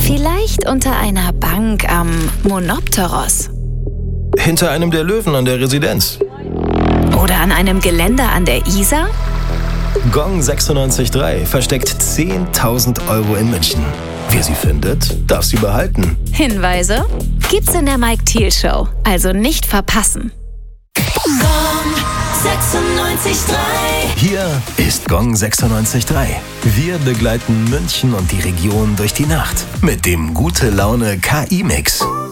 Vielleicht unter einer Bank am Monopteros. Hinter einem der Löwen an der Residenz. Oder an einem Geländer an der Isar? Gong 96.3 versteckt 10.000 Euro in München. Wer sie findet, darf sie behalten. Hinweise gibt's in der Mike Thiel Show, also nicht verpassen. Gong 96.3. Hier ist Gong 96.3. Wir begleiten München und die Region durch die Nacht mit dem Gute Laune KI-Mix.